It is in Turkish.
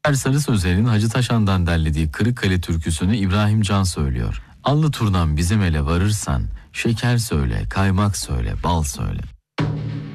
Sarı Sözler'in Hacı Taşan'dan derlediği Kırıkkale türküsünü İbrahim Can söylüyor. Allı turnam bizim ele varırsan, şeker söyle, kaymak söyle, bal söyle.